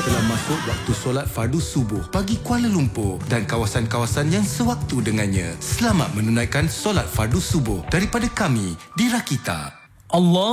telah masuk waktu solat fardu subuh bagi Kuala Lumpur dan kawasan-kawasan yang sewaktu dengannya. Selamat menunaikan solat fardu subuh daripada kami di Rakita. Allah